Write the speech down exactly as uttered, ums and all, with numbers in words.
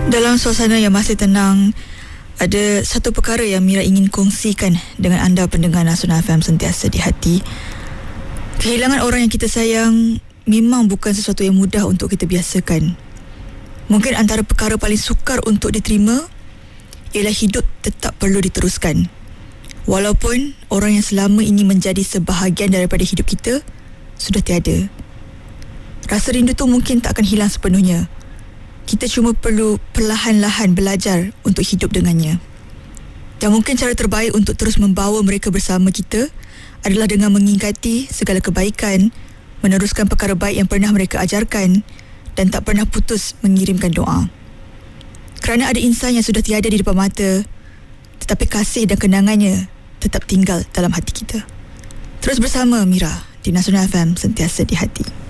Dalam suasana yang masih tenang, ada satu perkara yang Mira ingin kongsikan dengan anda pendengar Nasional F M Sentiasa di Hati. Kehilangan orang yang kita sayang memang bukan sesuatu yang mudah untuk kita biasakan. Mungkin antara perkara paling sukar untuk diterima ialah hidup tetap perlu diteruskan. Walaupun orang yang selama ini menjadi sebahagian daripada hidup kita sudah tiada. Rasa rindu tu mungkin tak akan hilang sepenuhnya. Kita cuma perlu perlahan-lahan belajar untuk hidup dengannya. Dan mungkin cara terbaik untuk terus membawa mereka bersama kita adalah dengan mengingati segala kebaikan, meneruskan perkara baik yang pernah mereka ajarkan dan tak pernah putus mengirimkan doa. Kerana ada insan yang sudah tiada di depan mata, tetapi kasih dan kenangannya tetap tinggal dalam hati kita. Terus bersama Mira di Nasional F M Sentiasa di Hati.